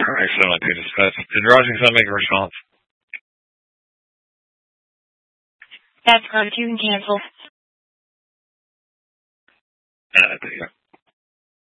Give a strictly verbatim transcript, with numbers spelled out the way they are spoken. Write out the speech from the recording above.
Alright, so like we discussed. Did Rising Sun make a response? That's correct. You can cancel. Uh, there you go.